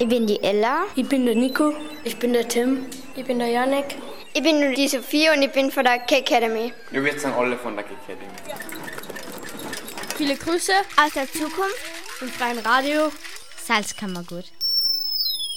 Ich bin die Ella. Ich bin der Nico. Ich bin der Tim. Ich bin der Janek. Ich bin die Sophie und ich bin von der K-Academy. Ja, wir sind alle von der K-Academy. Viele Grüße aus der Zukunft im freien Radio Salzkammergut.